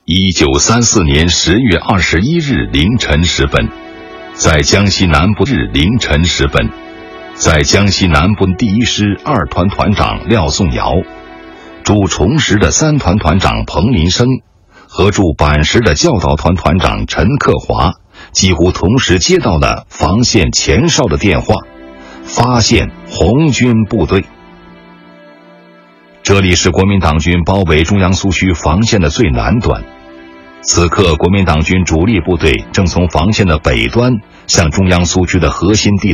1934年10月21日凌晨时分，在江西南部在江西南部第1师2团团长廖颂尧，驻崇实的3团团长彭林生和驻板石的教导团团长陈克华几乎同时接到了防线前哨的电话，发现红军部队。这里是国民党军包围中央苏区防线的最南端，此刻国民党军主力部队正从防线的北端向中央苏区的核心地